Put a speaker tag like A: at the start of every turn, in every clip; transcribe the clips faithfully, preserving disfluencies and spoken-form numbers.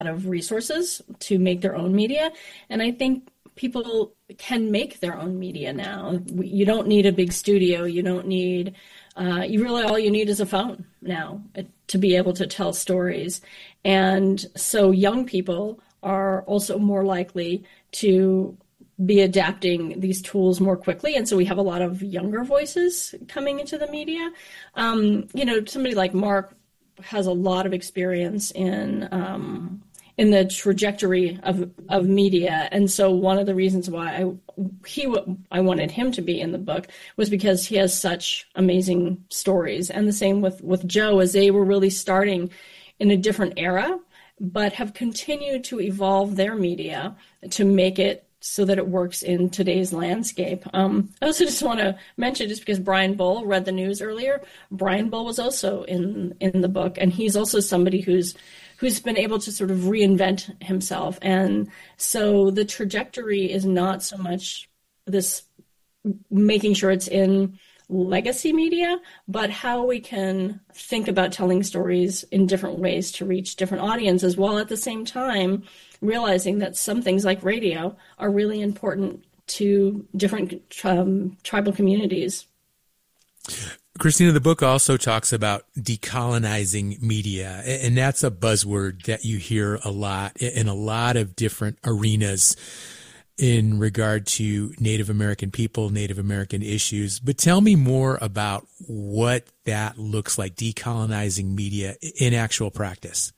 A: of resources to make their own media. And I think people can make their own media now. You don't need a big studio. You don't need, uh, you really, all you need is a phone now to be able to tell stories. And so young people are also more likely to be adapting these tools more quickly. And so we have a lot of younger voices coming into the media. Um, you know, somebody like Mark has a lot of experience in um, in the trajectory of of media, and so one of the reasons why I he I wanted him to be in the book was because he has such amazing stories, and the same with with Joe, as they were really starting in a different era, but have continued to evolve their media to make it so that it works in today's landscape. Um, I also just want to mention, just because Brian Bull read the news earlier, Brian Bull was also in in the book, and he's also somebody who's who's been able to sort of reinvent himself. And so the trajectory is not so much this making sure it's in legacy media, but how we can think about telling stories in different ways to reach different audiences, while at the same time realizing that some things like radio are really important to different um, tribal communities.
B: Christina, the book also talks about decolonizing media, and that's a buzzword that you hear a lot in a lot of different arenas in regard to Native American people, Native American issues. But tell me more about what that looks like, decolonizing media in actual practice.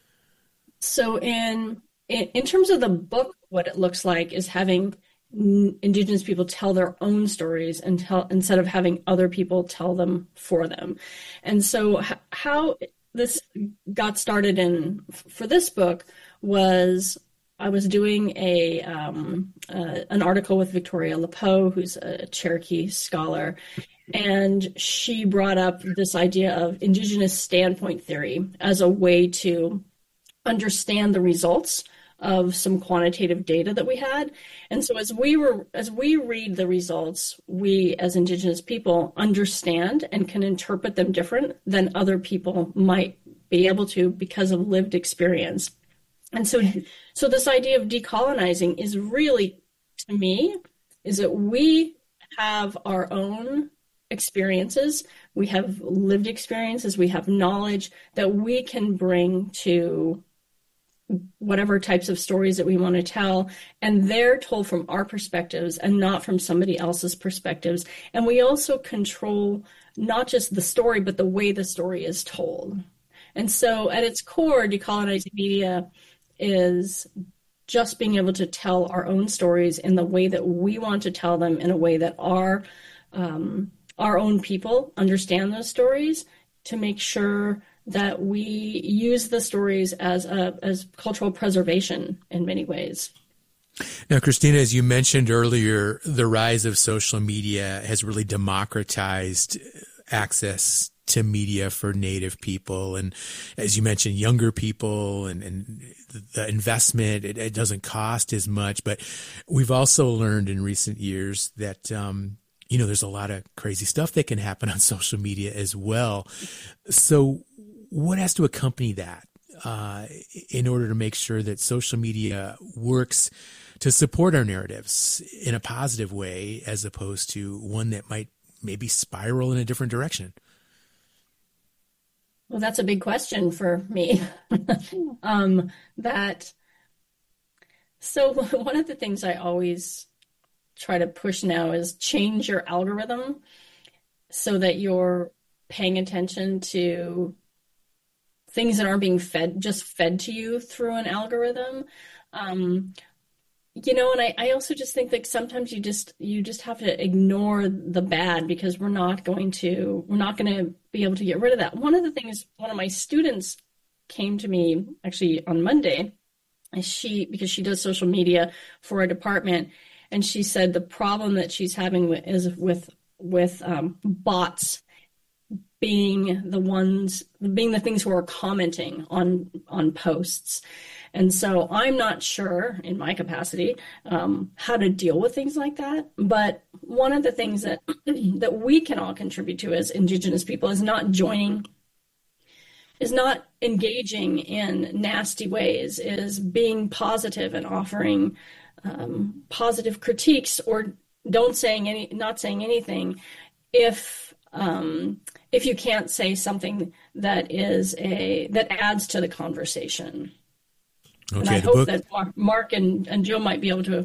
A: So in in, in terms of the book, what it looks like is having Indigenous people tell their own stories and tell, instead of having other people tell them for them. And so h- how this got started in for this book was I was doing a um, uh, an article with Victoria Lepeau, who's a Cherokee scholar, and she brought up this idea of Indigenous standpoint theory as a way to understand the results of some quantitative data that we had. And so as we were as we read the results, we as Indigenous people understand and can interpret them different than other people might be able to because of lived experience. And so so this idea of decolonizing is really, to me, is that we have our own experiences, we have lived experiences, we have knowledge that we can bring to whatever types of stories that we want to tell, and they're told from our perspectives and not from somebody else's perspectives. And we also control not just the story, but the way the story is told. And so at its core, decolonizing media is just being able to tell our own stories in the way that we want to tell them, in a way that our um, our own people understand those stories, to make sure that we use the stories as a, as cultural preservation in many ways.
B: Now, Christina, as you mentioned earlier, the rise of social media has really democratized access to media for Native people. And as you mentioned, younger people and, and the investment, it, it doesn't cost as much. But we've also learned in recent years that, um, you know, there's a lot of crazy stuff that can happen on social media as well. So what has to accompany that uh, in order to make sure that social media works to support our narratives in a positive way, as opposed to one that might maybe spiral in a different direction?
A: Well, that's a big question for me. um, that so one of the things I always try to push now is change your algorithm so that you're paying attention to things that aren't being fed, just fed to you through an algorithm. Um, you know, and I, I also just think that sometimes you just you just have to ignore the bad, because we're not going to we're not going to be able to get rid of that. One of the things, one of my students came to me actually on Monday, and she because she does social media for a department, and she said the problem that she's having with, is with with um, bots being the ones, being the things who are commenting on on posts. And so I'm not sure, in my capacity, um, how to deal with things like that. But one of the things that that we can all contribute to as Indigenous people is not joining is not engaging in nasty ways, is being positive and offering um, positive critiques, or don't saying any, not saying anything if um, if you can't say something that is a that adds to the conversation. Okay, and I hope book... that Mark and, and Joe might be able to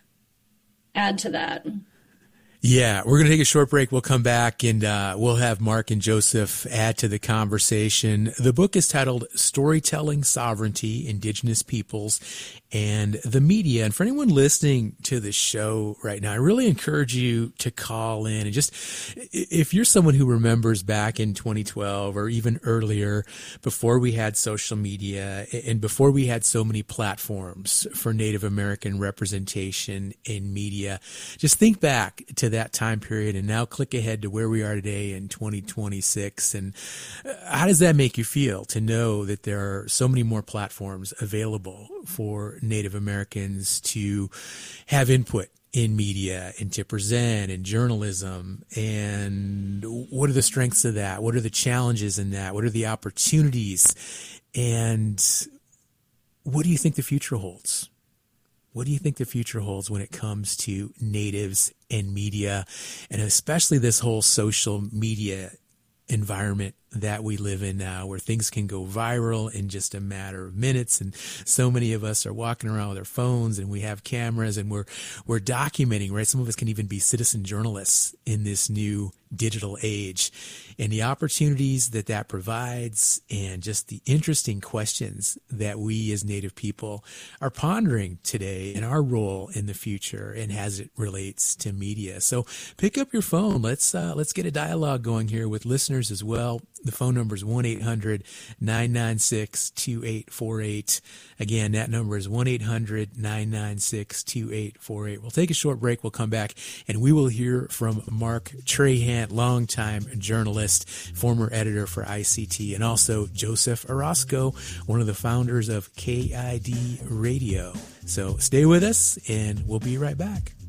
A: add to that.
B: Yeah, we're going to take a short break. We'll come back and uh, we'll have Mark and Joseph add to the conversation. The book is titled Storytelling Sovereignty, Indigenous Peoples, and the Media. And for anyone listening to the show right now, I really encourage you to call in and just, if you're someone who remembers back in twenty twelve or even earlier, before we had social media and before we had so many platforms for Native American representation in media, just think back to that time period and now click ahead to where we are today in twenty twenty-six. And how does that make you feel to know that there are so many more platforms available for Native Americans to have input in media and to present in journalism? And what are the strengths of that? What are the challenges in that? What are the opportunities? And what do you think the future holds? What do you think the future holds when it comes to natives and media, and especially this whole social media environment that we live in now, where things can go viral in just a matter of minutes, and so many of us are walking around with our phones and we have cameras and we're we're documenting, right? Some of us can even be citizen journalists in this new digital age, and the opportunities that that provides, and just the interesting questions that we as Native people are pondering today in our role in the future and as it relates to media. So pick up your phone. Let's uh, let's get a dialogue going here with listeners as well. The phone number is one eight hundred nine nine six two eight four eight. Again, that number is one eight hundred nine nine six two eight four eight. We'll take a short break. We'll come back and we will hear from Mark Trahan, longtime journalist, former editor for I C T, and also Joseph Orozco, one of the founders of K I D Radio. So stay with us and we'll be right back.